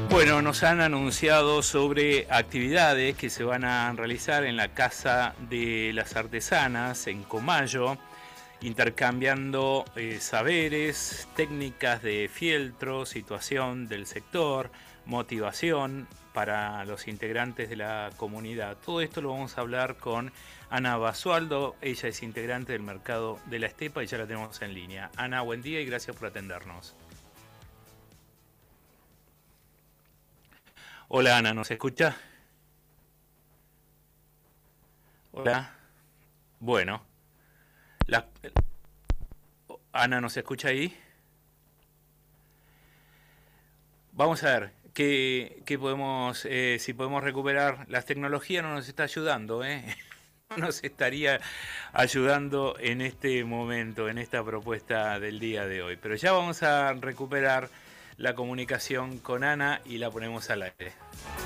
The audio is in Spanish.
Bueno, nos han anunciado sobre actividades que se van a realizar en la Casa de las Artesanas en Comayo, intercambiando saberes, técnicas de fieltro, situación del sector, motivación para los integrantes de la comunidad. Todo esto lo vamos a hablar con Ana Basualdo. Ella es integrante del Mercado de la Estepa y ya la tenemos en línea. Ana, buen día y gracias por atendernos. Hola Ana, ¿nos escucha? Hola. Bueno, la- Ana, ¿nos escucha ahí? Vamos a ver qué podemos, si podemos recuperar. Las tecnologías no nos está ayudando, ¿eh? No nos estaría ayudando en este momento, en esta propuesta del día de hoy. Pero ya vamos a recuperar la comunicación con Ana y la ponemos al aire.